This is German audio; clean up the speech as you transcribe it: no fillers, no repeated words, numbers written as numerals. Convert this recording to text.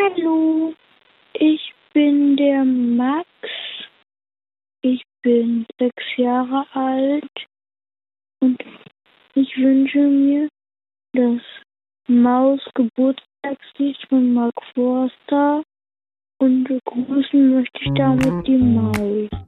Hallo, ich bin der Max. Ich bin 6 Jahre alt und ich wünsche mir das Maus-Geburtstagslied von Mark Forster und begrüßen möchte ich damit die Maus.